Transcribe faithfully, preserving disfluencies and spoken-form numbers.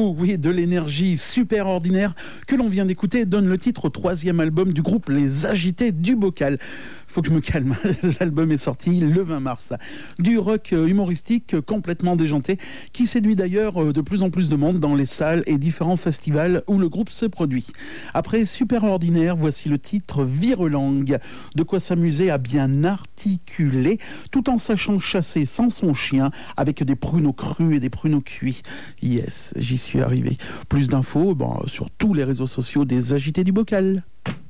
Oh oui, de l'énergie super ordinaire que l'on vient d'écouter donne le titre au troisième album du groupe Les Agités du Bocal. Faut que je me calme, l'album est sorti le vingt mars. Du rock humoristique complètement déjanté qui séduit d'ailleurs de plus en plus de monde dans les salles et différents festivals où le groupe se produit. Après Super Ordinaire, voici le titre Virelangue. De quoi s'amuser à bien articuler tout en sachant chasser sans son chien avec des pruneaux crus et des pruneaux cuits. Yes, j'y suis arrivé. Plus d'infos bon, sur tous les réseaux sociaux des Agités du Bocal.